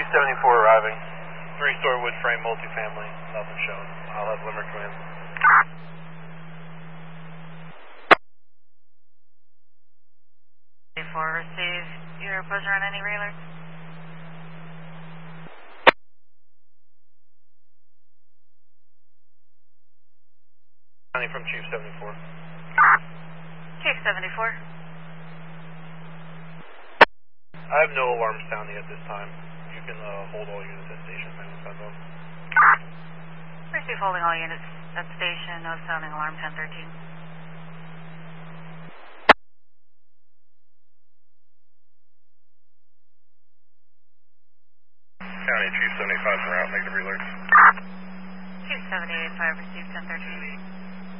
Chief 74 arriving. 3-story wood frame multifamily, nothing shown. I'll have Limerick come in. 74, receive your buzzer on any railer. From Chief 74. Chief 74. I have no alarms sounding at this time. You can hold all units at station. Receive holding all units at station, no sounding alarm 1013. County Chief 75 is around, make the alert. Chief 785, receive 1013.